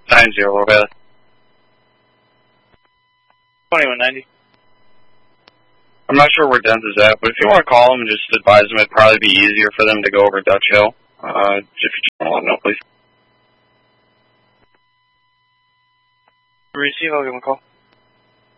90, what about it? 2190. I'm not sure where Dens is at, but if you want to call them and just advise them, it'd probably be easier for them to go over Dutch Hill. If you just want to let them know, please. Receive, I'll give them a call.